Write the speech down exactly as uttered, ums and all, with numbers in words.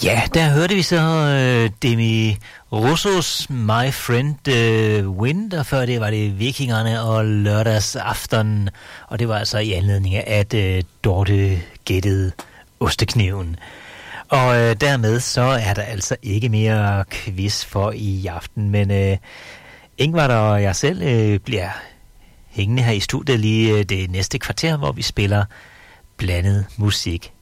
Ja, der hørte vi så øh, Demi Russos My Friend øh, Wind, og før det var det Vikingerne og Lørdagsaften, og det var altså i anledning af, at øh, Dorte gættede ostekniven. Og øh, dermed så er der altså ikke mere quiz for i aften, men øh, Ingvar og jeg selv øh, bliver hængende her i studiet lige øh, det næste kvarter, hvor vi spiller blandet musik.